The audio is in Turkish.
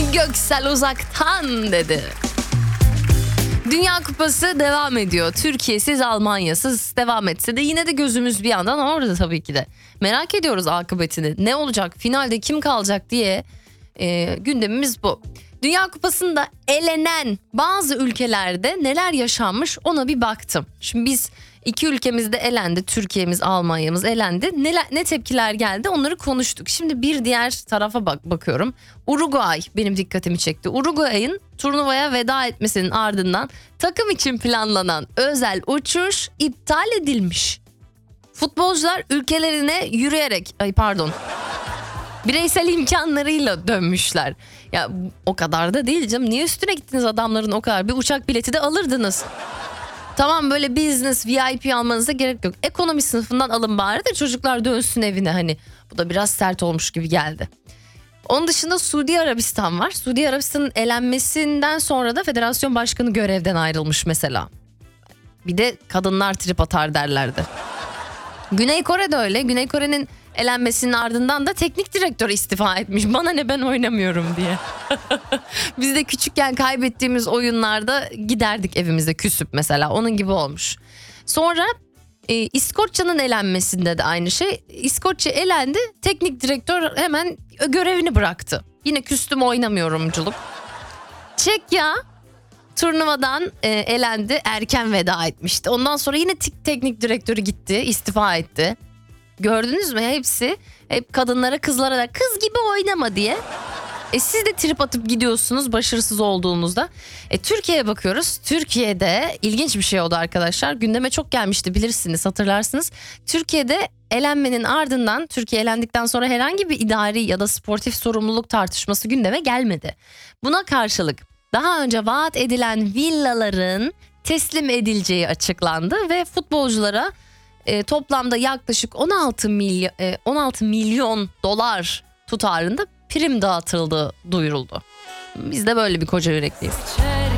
Göksel uzaktan dedi. Dünya Kupası devam ediyor. Türkiye'siz, Almanya'sız devam etse de yine de gözümüz bir yandan orada tabii ki de. Merak ediyoruz akıbetini. Ne olacak? Finalde kim kalacak diye gündemimiz bu. Dünya Kupası'nda elenen bazı ülkelerde neler yaşanmış ona bir baktım. Şimdi biz iki ülkemiz de elendi. Türkiye'miz, Almanya'mız elendi. Ne tepkiler geldi onları konuştuk. Şimdi bir diğer tarafa bakıyorum. Uruguay benim dikkatimi çekti. Uruguay'ın turnuvaya veda etmesinin ardından takım için planlanan özel uçuş iptal edilmiş. Futbolcular ülkelerine yürüyerek, bireysel imkanlarıyla dönmüşler. Ya o kadar da değil canım. Niye üstüne gittiniz adamların o kadar? Bir uçak bileti de alırdınız. Tamam, böyle business VIP almanıza gerek yok. Ekonomi sınıfından alın bari de çocuklar dönsün evine hani. Bu da biraz sert olmuş gibi geldi. Onun dışında Suudi Arabistan var. Suudi Arabistan'ın elenmesinden sonra da federasyon başkanı görevden ayrılmış mesela. Bir de kadınlar trip atar derlerdi. Güney Kore de öyle. Güney Kore'nin elenmesinin ardından da teknik direktör istifa etmiş. Bana ne, ben oynamıyorum diye. Biz de küçükken kaybettiğimiz oyunlarda giderdik evimize küsüp mesela. Onun gibi olmuş. Sonra İskoçya'nın elenmesinde de aynı şey. İskoçya elendi. Teknik direktör hemen görevini bıraktı. Yine küstüm, oynamıyorumculuk. Çekya turnuvadan elendi. Erken veda etmişti. Ondan sonra yine teknik direktörü gitti. İstifa etti. Gördünüz mü, hep kadınlara, kızlara da kız gibi oynama diye. Siz de trip atıp gidiyorsunuz başarısız olduğunuzda. Türkiye'ye bakıyoruz. Türkiye'de ilginç bir şey oldu arkadaşlar. Gündeme çok gelmişti, bilirsiniz, hatırlarsınız. Türkiye'de elenmenin ardından, Türkiye elendikten sonra herhangi bir idari ya da sportif sorumluluk tartışması gündeme gelmedi. Buna karşılık daha önce vaat edilen villaların teslim edileceği açıklandı ve futbolculara toplamda yaklaşık 16 milyon dolar tutarında prim dağıtıldığı duyuruldu. Biz de böyle bir koca yürekliyiz.